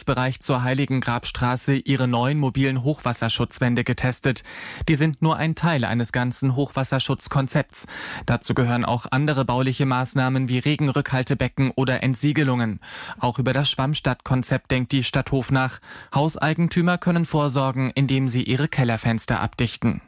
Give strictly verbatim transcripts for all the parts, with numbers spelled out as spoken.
Einzugsbereich zur Heiligen Grabstraße ihre neuen mobilen Hochwasserschutzwände getestet. Die sind nur ein Teil eines ganzen Hochwasserschutzkonzepts. Dazu gehören auch andere bauliche Maßnahmen wie Regenrückhaltebecken oder Entsiegelungen. Auch über das Schwammstadtkonzept denkt die Stadthof nach. Hauseigentümer können vorsorgen, indem sie ihre Kellerfenster abdichten.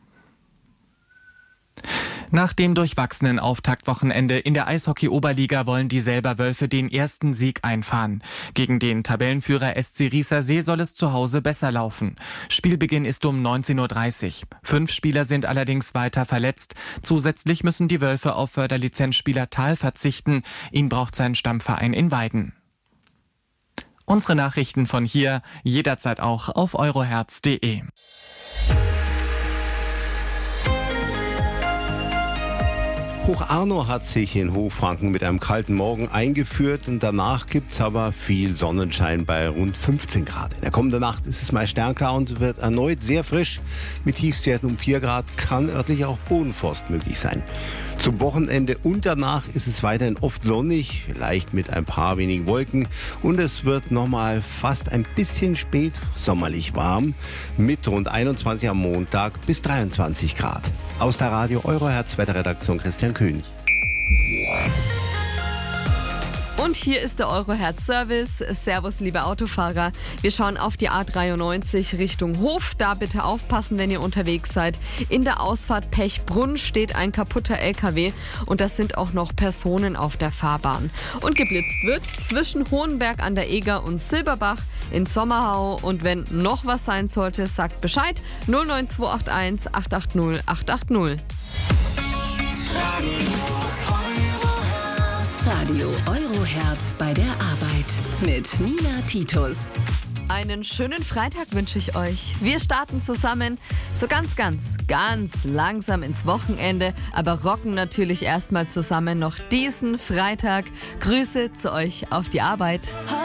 Nach dem durchwachsenen Auftaktwochenende in der Eishockey-Oberliga wollen die Selberwölfe den ersten Sieg einfahren. Gegen den Tabellenführer S C Riesersee soll es zu Hause besser laufen. Spielbeginn ist um neunzehn Uhr dreißig. Fünf Spieler sind allerdings weiter verletzt. Zusätzlich müssen die Wölfe auf Förderlizenzspieler Thal verzichten. Ihn braucht sein Stammverein in Weiden. Unsere Nachrichten von hier jederzeit auch auf euroherz punkt de. Hoch Arno hat sich in Hochfranken mit einem kalten Morgen eingeführt und danach gibt es aber viel Sonnenschein bei rund fünfzehn Grad. In der kommenden Nacht ist es meist sternklar und wird erneut sehr frisch. Mit Tiefstwerten um vier Grad kann örtlich auch Bodenfrost möglich sein. Zum Wochenende und danach ist es weiterhin oft sonnig, leicht mit ein paar wenigen Wolken und es wird nochmal fast ein bisschen spät sommerlich warm mit rund einundzwanzig am Montag bis dreiundzwanzig Grad. Aus der Radio Euroherz Wetterredaktion Christian König. Und hier ist der Euroherz-Service. Servus, liebe Autofahrer. Wir schauen auf die A dreiundneunzig Richtung Hof. Da bitte aufpassen, wenn ihr unterwegs seid. In der Ausfahrt Pechbrunn steht ein kaputter L K W und das sind auch noch Personen auf der Fahrbahn. Und geblitzt wird zwischen Hohenberg an der Eger und Silberbach in Sommerhau. Und wenn noch was sein sollte, sagt Bescheid. null neun zwei acht eins acht acht null acht acht null. Radio Euroherz bei der Arbeit mit Nina Titus. Einen schönen Freitag wünsche ich euch. Wir starten zusammen so ganz, ganz, ganz langsam ins Wochenende, aber rocken natürlich erstmal zusammen noch diesen Freitag. Grüße zu euch auf die Arbeit.